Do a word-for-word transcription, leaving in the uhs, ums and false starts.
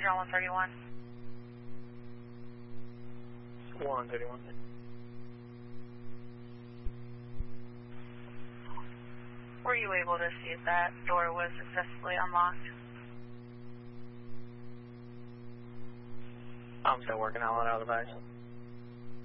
Manager on one thirty-one. one thirty-one. Were you able to see if that door was successfully unlocked? I'm still working on it out of the device.